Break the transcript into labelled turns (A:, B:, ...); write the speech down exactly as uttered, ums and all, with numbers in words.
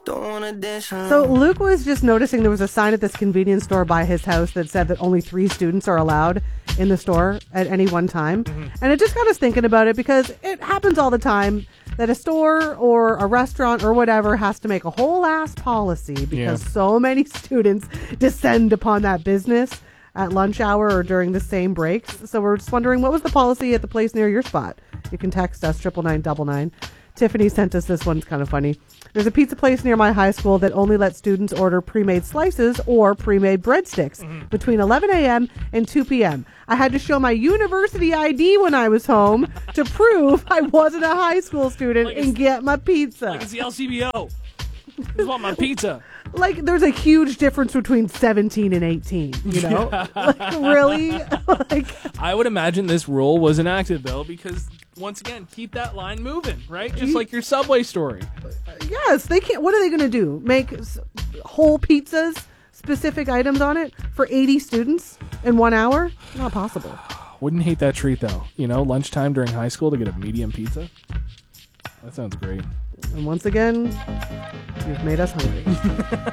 A: So Luke was just noticing there was a sign at this convenience store by his house that said that only three students are allowed in the store at any one time. Mm-hmm. And it just got us thinking about it because it happens all the time that a store or a restaurant or whatever has to make a whole ass policy because yeah. so many students descend upon that business at lunch hour or during the same breaks. So we're just wondering, what was the policy at the place near your spot? You can text us triple nine double nine. Tiffany sent us this one. It's kind of funny. There's a pizza place near my high school that only lets students order pre-made slices or pre-made breadsticks mm-hmm. between eleven a.m. and two p.m. I had to show my university I D when I was home to prove I wasn't a high school student like and get my pizza.
B: Like it's the L C B O. I just want my pizza.
A: Like, there's a huge difference between seventeen and eighteen, you know? Yeah. Like, really? Like,
B: I would imagine this rule was enacted, though, because, once again, keep that line moving, right? Just you, like your Subway story.
A: Yes, they can't. What are they going to do? Make s- whole pizzas, specific items on it for eighty students in one hour? Not possible.
B: Wouldn't hate that treat, though. You know, lunchtime during high school to get a medium pizza? That sounds great.
A: And once again, you've made us hungry.